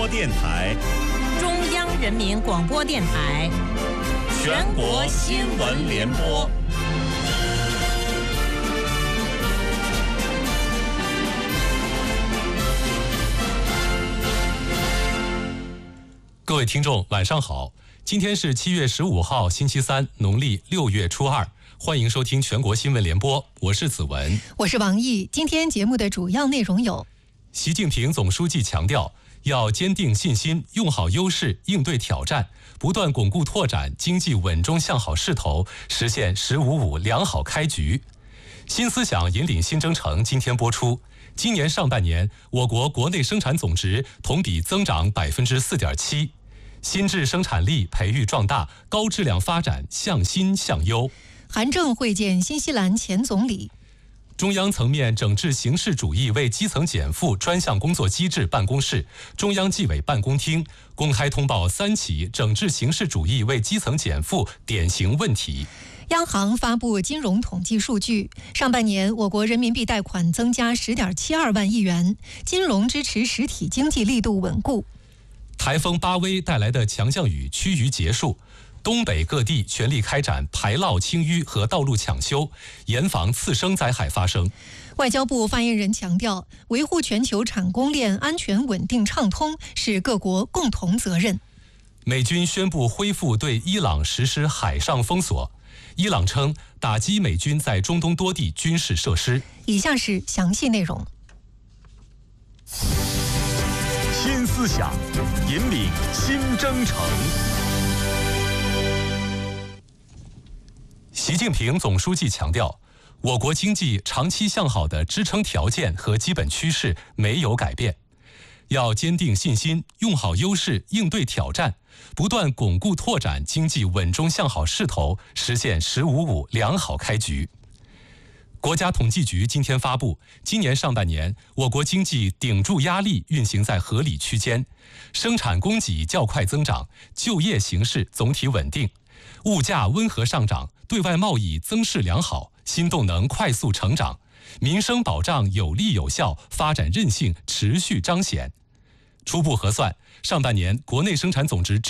电台、 中央人民广播电台、 全国新闻联播。 各位听众，晚上好！今天是7月15号，星期三，农历6月初2。欢迎收听全国新闻联播，我是子文， 我是王毅。今天节目的主要内容有： 习近平总书记强调，要坚定信心，用好优势，应对挑战，不断巩固拓展经济稳中向好势头，实现“15+5”良好开局。新思想引领新征程今天播出。今年上半年，我国国内生产总值同比增长4.7%，新质生产力培育壮大，高质量发展向新向优。 韩正会见新西兰前总理。 中央层面整治形式主义为基层减负专项工作机制办公室、中央纪委办公厅公开通报3起整治形式主义为基层减负典型问题。 央行发布金融统计数据，上半年我国人民币贷款增加10.72万亿元，金融支持实体经济力度稳固。 台风巴威带来的强降雨趋于结束，东北各地全力开展排涝清淤和道路抢修，严防次生灾害发生。 外交部发言人强调，维护全球产供链安全稳定畅通是各国共同责任。 美军宣布恢复对伊朗实施海上封锁，伊朗称打击美军在中东多地军事设施。 以下是详细内容。 新思想引领新征程。 习近平总书记强调，我国经济长期向好的支撑条件和基本趋势没有改变，要坚定信心，用好优势，应对挑战，不断巩固拓展经济稳中向好势头，实现“15+5”良好开局。国家统计局今天发布，今年上半年我国经济顶住压力运行在合理区间，生产供给较快增长，就业形势总体稳定，物价温和上涨，对外贸易增势良好，新动能快速成长，民生保障有力有效，发展韧性持续彰显。初步核算，上半年国内生产总值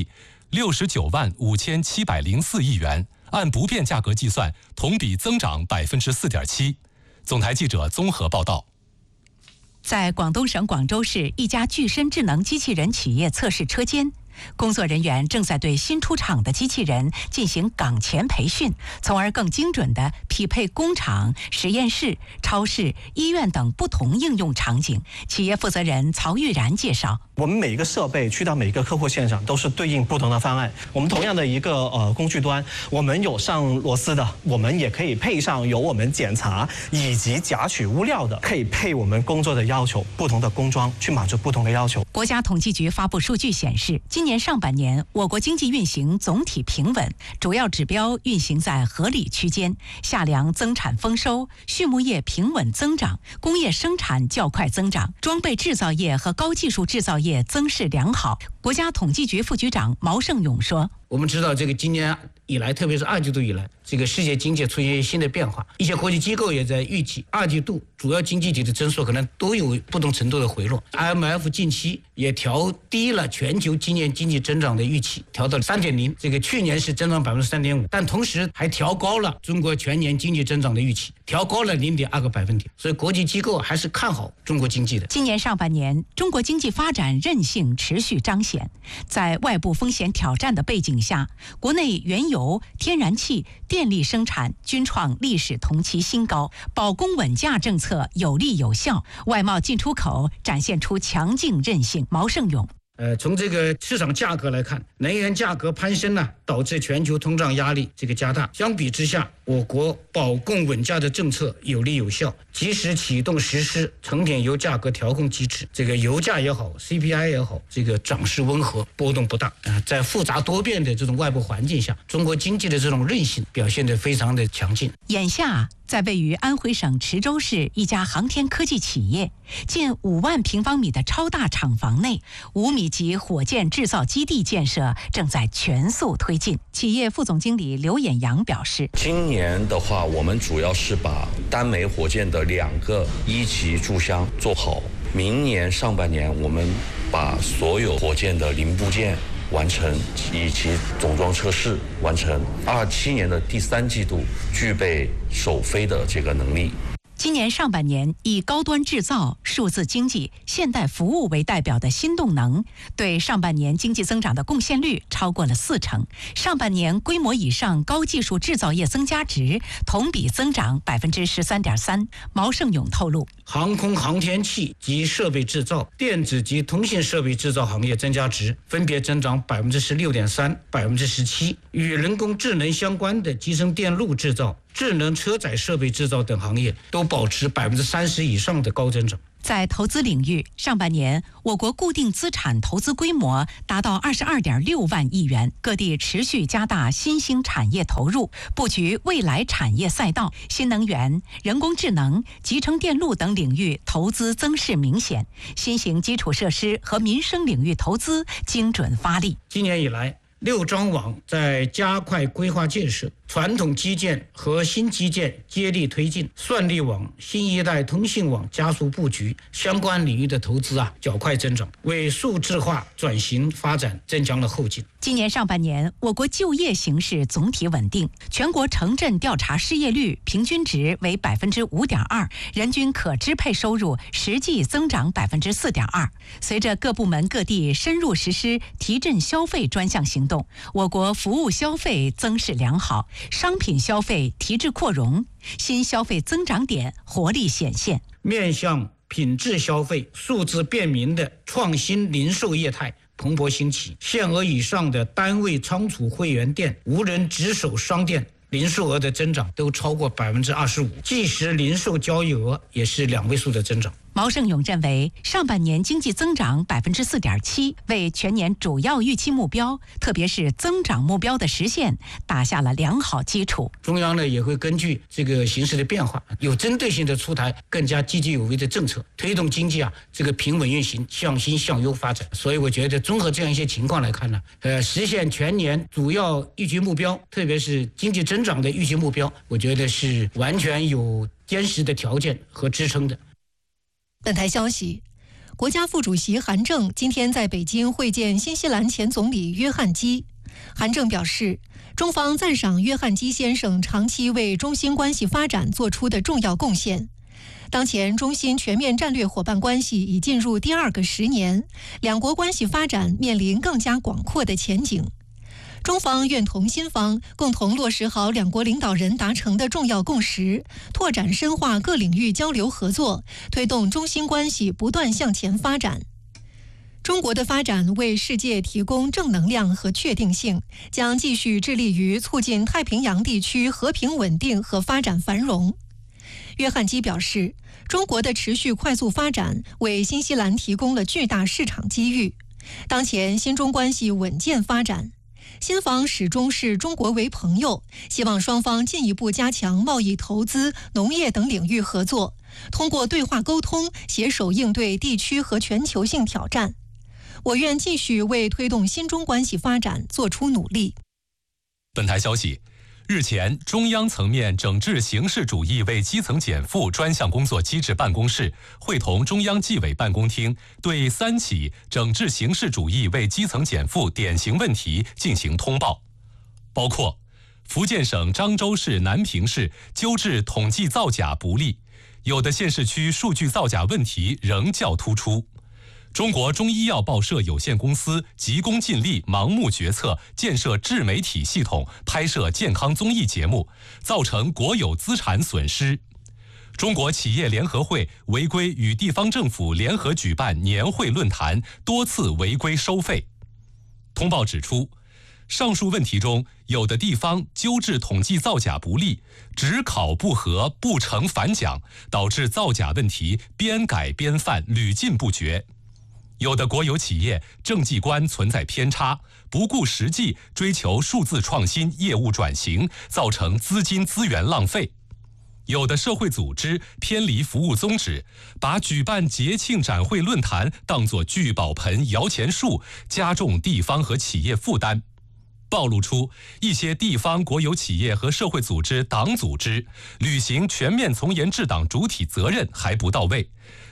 GDP695704亿元，按不变价格计算，同比增长4.7%。总台记者综合报道。 在广东省广州市一家具身智能机器人企业测试车间，工作人员正在对新出厂的机器人进行岗前培训，从而更精准地匹配工厂、实验室、超市、医院等不同应用场景。企业负责人曹玉然介绍， 我们每一个设备去到每一个客户现场都是对应不同的方案。我们同样的一个工具端，我们有上螺丝的，我们也可以配上有我们检查以及夹取物料的，可以配我们工作的要求，不同的工装去满足不同的要求。 国家统计局发布数据显示，今年上半年我国经济运行总体平稳，主要指标运行在合理区间，夏粮增产丰收，畜牧业平稳增长，工业生产较快增长，装备制造业和高技术制造业增势良好。国家统计局副局长毛盛勇说， 我们知道这个今年以来，特别是2季度以来，这个世界经济出现新的变化，一些国际机构也在预计2季度主要经济体的增速可能都有不同程度的回落。IMF 近期也调低了全球今年经济增长的预期，调到了3.0，这个去年是增长3.5%，但同时还调高了中国全年经济增长的预期，调高了0.2个百分点，所以国际机构还是看好中国经济的。 今年上半年，中国经济发展韧性持续彰显，在外部风险挑战的背景下，国内原油、天然气、电力生产均创历史同期新高，保供稳价政策有力有效，外贸进出口展现出强劲韧性。毛盛勇， 从这个市场价格来看，能源价格攀升呢，导致全球通胀压力加大。相比之下，我国保供稳价的政策有力有效，及时启动实施成品油价格调控机制。油价也好 ，CPI 也好，涨势温和，波动不大。在复杂多变的这种外部环境下，中国经济的这种韧性表现得非常的强劲。 眼下，在位于安徽省池州市一家航天科技企业近5万平方米的超大厂房内，5米级火箭制造基地建设正在全速推进。企业副总经理刘衍阳表示， 今年的话，我们主要是把单枚火箭的2个1级柱箱做好， 明年上半年我们把所有火箭的零部件完成，以及总装测试完成。27年的第3季度具备首飞的这个能力。 今年上半年，以高端制造、数字经济、现代服务为代表的新动能，对上半年经济增长的贡献率超过了40%。上半年规模以上高技术制造业增加值同比增长13.3%。毛盛勇透露， 航空航天器及设备制造、电子及通信设备制造行业增加值分别增长16.3%、17%。与人工智能相关的集成电路制造、智能车载设备制造等行业都保持30%以上的高增长。 在投资领域，上半年我国固定资产投资规模达到22.6万亿元，各地持续加大新兴产业投入，布局未来产业赛道，新能源、人工智能、集成电路等领域投资增势明显，新型基础设施和民生领域投资精准发力。 今年以来，6张网在加快规划建设，传统基建和新基建接力推进，算力网、新一代通信网加速布局，相关领域的投资较快增长，为数字化转型发展增强了后劲。 今年上半年，我国就业形势总体稳定，全国城镇调查失业率平均值为5.2%，人均可支配收入实际增长4.2%。随着各部门各地深入实施提振消费专项行动，我国服务消费增势良好，商品消费提质扩容，新消费增长点活力显现。 面向品质消费、数字便民的创新零售业态蓬勃兴起，限额以上的单位仓储会员店、无人值守商店零售额的增长都超过25%，即时零售交易额也是2位数的增长。 毛盛勇认为，上半年经济增长4.7%，为全年主要预期目标，特别是增长目标的实现打下了良好基础。 中央呢也会根据这个形势的变化，有针对性的出台更加积极有为的政策，推动经济这个平稳运行，向新向优发展。所以我觉得综合这样一些情况来看呢，实现全年主要预期目标，特别是经济增长的预期目标，我觉得是完全有坚实的条件和支撑的。 本台消息，国家副主席韩正今天在北京会见新西兰前总理约翰基。韩正表示，中方赞赏约翰基先生长期为中新关系发展做出的重要贡献。当前中新全面战略伙伴关系已进入第2个10年，两国关系发展面临更加广阔的前景。中方愿同新方共同落实好两国领导人达成的重要共识，拓展深化各领域交流合作，推动中新关系不断向前发展。中国的发展为世界提供正能量和确定性，将继续致力于促进太平洋地区和平稳定和发展繁荣。约翰基表示，中国的持续快速发展为新西兰提供了巨大市场机遇。当前新中关系稳健发展，新方始终视中国为朋友，希望双方进一步加强贸易、投资、农业等领域合作，通过对话沟通，携手应对地区和全球性挑战。我愿继续为推动新中关系发展做出努力。 本台消息，日前，中央层面整治形式主义为基层减负专项工作机制办公室会同中央纪委办公厅对3起整治形式主义为基层减负典型问题进行通报，包括福建省漳州市南平市纠治统计造假不力，有的县市区数据造假问题仍较突出。中国中医药报社有限公司急功近利、盲目决策，建设自媒体系统，拍摄健康综艺节目，造成国有资产损失。中国企业联合会违规与地方政府联合举办年会论坛，多次违规收费。通报指出，上述问题中，有的地方纠治统计造假不力，只考不合，不成反奖，导致造假问题边改边犯，屡禁不绝。有的国有企业政绩观存在偏差，不顾实际追求数字创新、业务转型，造成资金资源浪费。有的社会组织偏离服务宗旨，把举办节庆展会论坛当作聚宝盆、摇钱树，加重地方和企业负担。暴露出一些地方国有企业和社会组织党组织履行全面从严治党主体责任还不到位，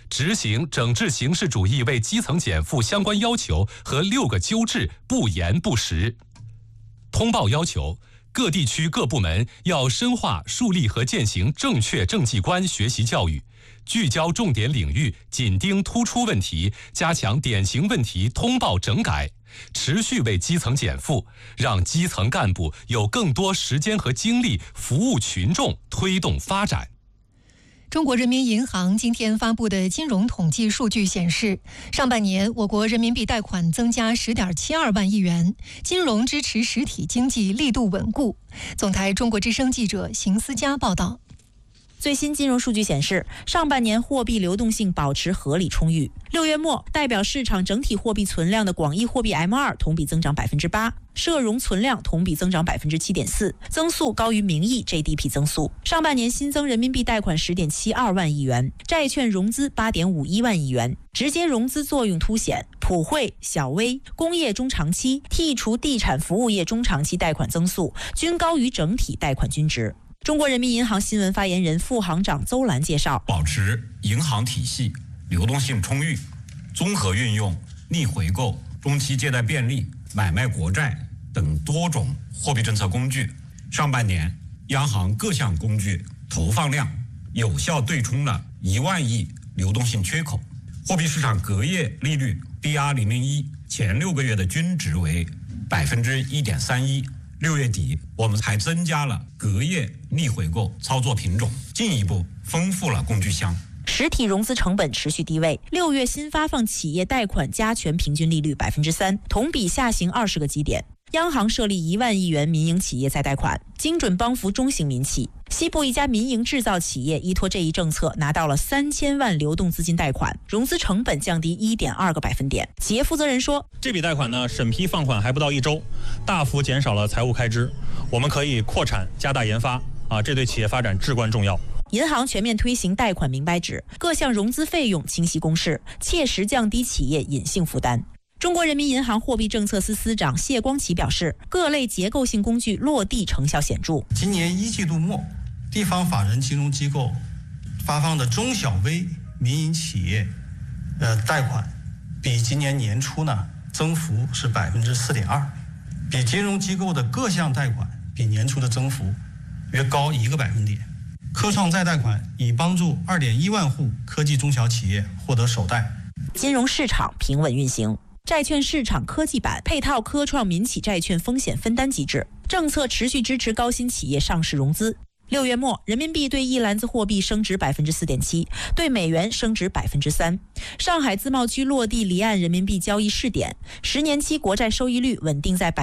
执行整治形式主义为基层减负相关要求和6个纠治不严不实。通报要求，各地区各部门要深化树立和践行正确政绩观学习教育，聚焦重点领域，紧盯突出问题，加强典型问题通报整改，持续为基层减负，让基层干部有更多时间和精力服务群众，推动发展。 中国人民银行今天发布的金融统计数据显示，上半年我国人民币贷款增加10.72万亿元，金融支持实体经济力度稳固。总台中国之声记者邢思佳报道。 最新金融数据显示，上半年货币流动性保持合理充裕。6月末，代表市场整体货币存量的广义货币 M2 同比增长8%，社融存量同比增长7.4%，增速高于名义 GDP 增速。上半年新增人民币贷款10.72万亿元，债券融资8.51万亿元，直接融资作用凸显。普惠、小微、工业中长期剔除地产服务业中长期贷款增速均高于整体贷款均值。中国人民银行新闻发言人、副行长邹兰介绍， 保持银行体系流动性充裕，综合运用逆回购、中期借贷便利、买卖国债等多种货币政策工具。上半年，央行各项工具投放量有效对冲了1万亿流动性缺口。货币市场隔夜利率 BR001 前6个月的均值为1.31%。6月底，我们还增加了隔夜逆回购操作品种，进一步丰富了工具箱。 实体融资成本持续低位，6月新发放企业贷款加权平均利率3%，同比下行20个基点。央行设立1万亿元民营企业再贷款，精准帮扶中型民企。西部一家民营制造企业依托这一政策，拿到了3000万流动资金贷款，融资成本降低1.2个百分点。企业负责人说， 这笔贷款呢，审批放款还不到1周，大幅减少了财务开支，我们可以扩产加大研发这对企业发展至关重要。 银行全面推行贷款明白纸，各项融资费用清晰公示，切实降低企业隐性负担。中国人民银行货币政策司司长谢光启表示，各类结构性工具落地成效显著。 今年1季度末，地方法人金融机构发放的中小微民营企业贷款，比今年年初呢增幅是4.2%，比金融机构的各项贷款比年初的增幅约高1个百分点。科创再贷款已帮助2.1万户科技中小企业获得首贷。 金融市场平稳运行。债券市场科技版配套科创民企债券风险分担机制，政策持续支持高新企业上市融资。6月末，人民币对一篮子货币升值4.7%，对美元升值3%。上海自贸区落地离岸人民币交易试点，10年期国债收益率稳定在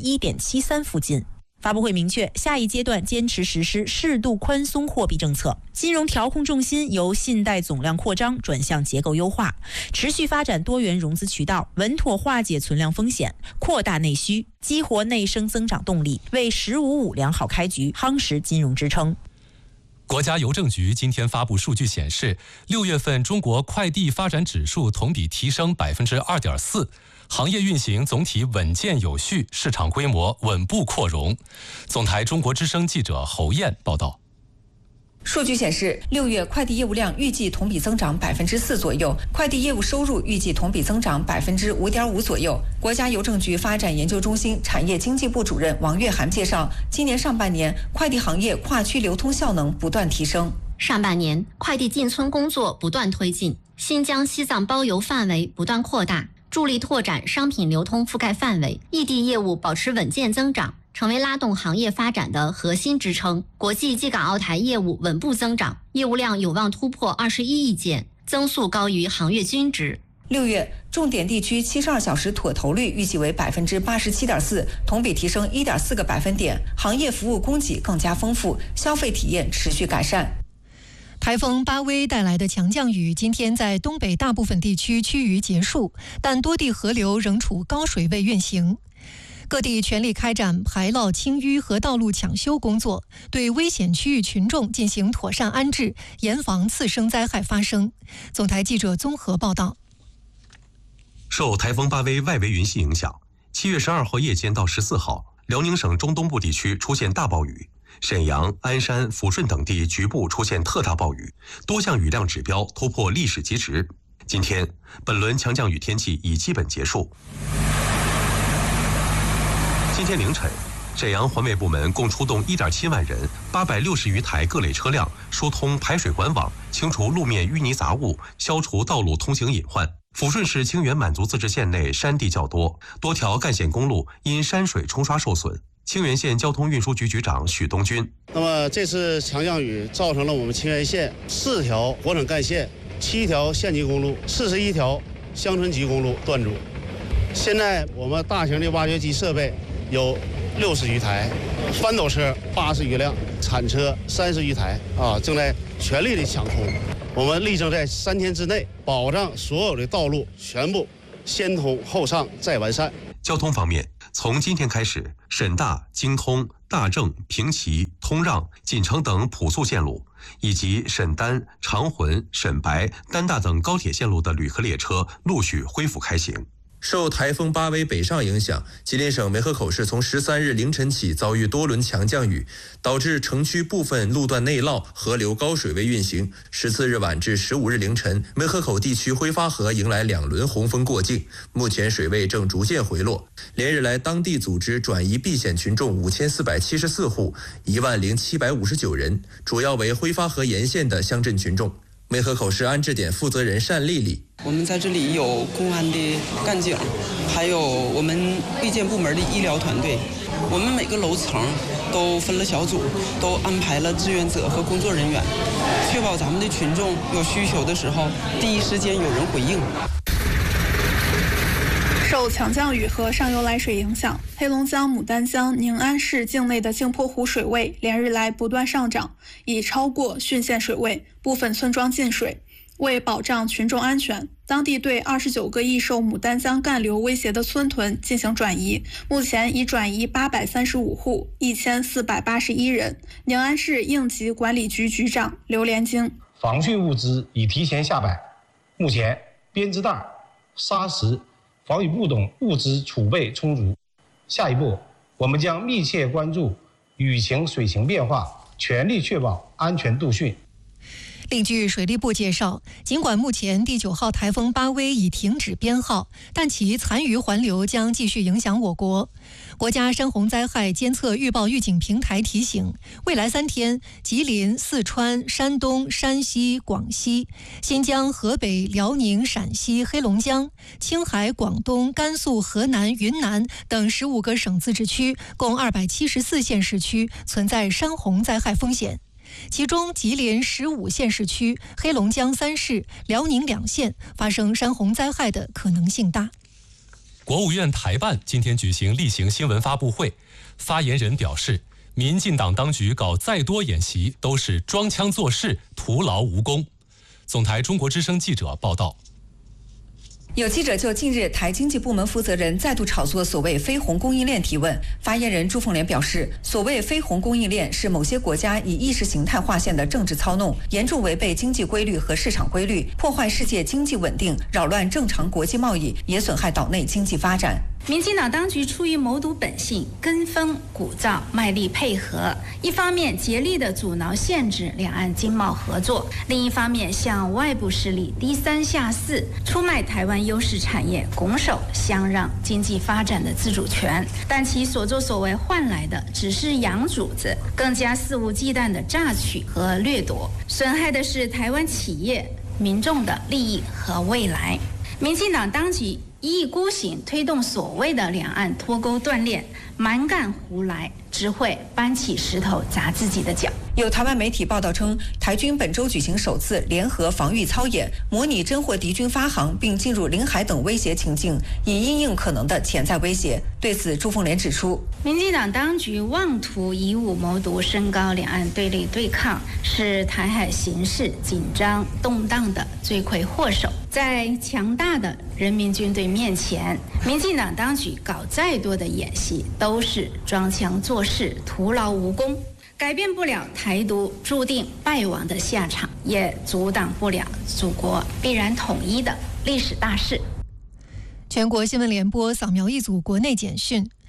1.73%附近。发布会明确，下一阶段坚持实施适度宽松货币政策，金融调控重心由信贷总量扩张转向结构优化，持续发展多元融资渠道，稳妥化解存量风险，扩大内需，激活内生增长动力，为“15+5”良好开局夯实金融支撑。 国家邮政局今天发布数据显示，6月份中国快递发展指数同比提升2.4%，行业运行总体稳健有序，市场规模稳步扩容。总台中国之声记者侯燕报道。 数据显示，6月快递业务量预计同比增长4%左右，快递业务收入预计同比增长5.5%左右。国家邮政局发展研究中心产业经济部主任王月涵介绍，今年上半年快递行业跨区流通效能不断提升。 上半年快递进村工作不断推进，新疆、西藏包邮范围不断扩大，助力拓展商品流通覆盖范围，异地业务保持稳健增长，成为拉动行业发展的核心支撑。国际机港澳台业务稳步增长，业务量有望突破21亿件，增速高于行业均值。 6月，重点地区72小时妥投率预计为87.4%，同比提升1.4个百分点，行业服务供给更加丰富，消费体验持续改善。 台风巴威带来的强降雨今天在东北大部分地区趋于结束，但多地河流仍处高水位运行。各地全力开展排涝清淤和道路抢修工作，对危险区域群众进行妥善安置，严防次生灾害发生。总台记者综合报道。 受台风巴威外围云系影响，7月12号夜间到14号，辽宁省中东部地区出现大暴雨， 沈阳、鞍山、抚顺等地局部出现特大暴雨，多项雨量指标突破历史极值。今天，本轮强降雨天气已基本结束。今天凌晨，沈阳环卫部门共出动1.7万人，860余台各类车辆，疏通排水管网，清除路面淤泥杂物，消除道路通行隐患。抚顺市清源满族自治县内山地较多，多条干线公路因山水冲刷受损。清源县交通运输局局长许东军： 那么这次强降雨造成了我们清源县4条火省干线、7条县级公路、41条乡村级公路断阻。现在我们大型的挖掘机设备有60余台，翻斗车80余辆，铲车30余台正在全力的抢通。我们力争在3天之内保障所有的道路全部先通后上再完善。 交通方面，从今天开始，沈大、京通、大正、平齐、通让、锦城等普速线路，以及沈丹、长浑、沈白、丹大等高铁线路的旅客列车陆续恢复开行。 受台风巴威北上影响，吉林省梅河口市从13日凌晨起遭遇多轮强降雨，导致城区部分路段内涝，河流高水位运行。14日晚至15日凌晨，梅河口地区挥发河迎来2轮洪峰过境，目前水位正逐渐回落。连日来，当地组织转移避险群众5474户，10759人，主要为挥发河沿线的乡镇群众。梅河口市安置点负责人单丽丽： 我们在这里有公安的干警，还有我们卫健部门的医疗团队，我们每个楼层都分了小组，都安排了志愿者和工作人员，确保咱们的群众有需求的时候，第一时间有人回应。 受强降雨和上游来水影响，黑龙江牡丹江宁安市境内的镜泊湖水位连日来不断上涨，已超过汛县水位，部分村庄进水。为保障群众安全，当地对29个易受牡丹江干流威胁的村屯进行转移，目前已转移835户，1481人。宁安市应急管理局局长刘连京： 防汛物资已提前下摆，目前编织袋、沙石、防雨布等物资储备充足。下一步，我们将密切关注雨情水情变化，全力确保安全度汛。 另据水利部介绍，尽管目前第9号台风巴威已停止编号，但其残余环流将继续影响我国。国家山洪灾害监测预报预警平台提醒，未来3天，吉林、四川、山东、山西、广西、新疆、河北、辽宁、陕西、黑龙江、青海、广东、甘肃、河南、云南等15个省自治区，共274县市区存在山洪灾害风险。其中，吉林15县市区、黑龙江3市、辽宁2县发生山洪灾害的可能性大。 国务院台办今天举行例行新闻发布会，发言人表示，民进党当局搞再多演习都是装腔作势，徒劳无功。总台中国之声记者报道。 有记者就近日台经济部门负责人再度炒作所谓非红供应链提问，发言人朱凤莲表示，所谓非红供应链是某些国家以意识形态划线的政治操弄，严重违背经济规律和市场规律，破坏世界经济稳定，扰乱正常国际贸易，也损害岛内经济发展。 民进党当局出于谋独本性，跟风鼓噪，卖力配合，一方面竭力地阻挠限制两岸经贸合作，另一方面向外部势力低三下四，出卖台湾优势产业，拱手相让经济发展的自主权。但其所作所为换来的只是养主子，更加肆无忌惮的榨取和掠夺，损害的是台湾企业、民众的利益和未来。民进党当局一意孤行推动所谓的两岸脱钩断链，蛮干胡来，只会搬起石头砸自己的脚。 有台湾媒体报道称，台军本周举行首次联合防御操演，模拟侦获敌军发航并进入领海等威胁情境，以因应可能的潜在威胁。对此，朱凤莲指出， 民进党当局妄图以武谋独，升高两岸对立对抗，是台海形势紧张动荡的罪魁祸首。在强大的人民军队面前，民进党当局搞再多的演习都是装腔作势，徒劳无功，改变不了台独注定败亡的下场，也阻挡不了祖国必然统一的历史大势。 全国新闻联播扫描一组国内简讯。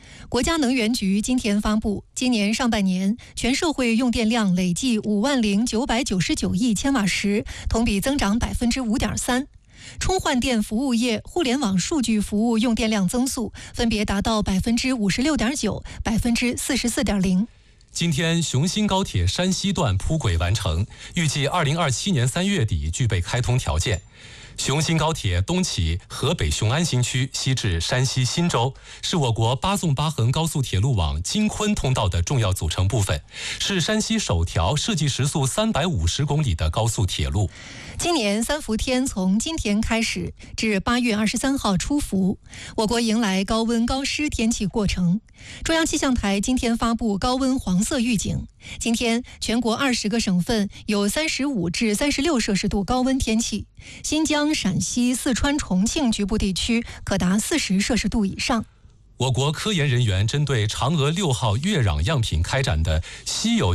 国家能源局今天发布，今年上半年全社会用电量累计50999亿千瓦时，同比增长5.3%。充换电服务业、互联网数据服务用电量增速分别达到56.9%、44.0%。 今天，雄新高铁山西段铺轨完成，预计2027年3月底具备开通条件。雄新高铁东起河北雄安新区，西至山西忻州，是我国8纵8横高速铁路网京昆通道的重要组成部分，是山西首条设计时速350公里的高速铁路。 今年三伏天从今天开始至8月23号出伏，我国迎来高温高湿天气过程。中央气象台今天发布高温黄色预警，今天全国20个省份有35至36摄氏度高温天气，新疆、陕西、四川、重庆局部地区可达40摄氏度以上。 我国科研人员针对嫦娥6号月壤样品开展的稀有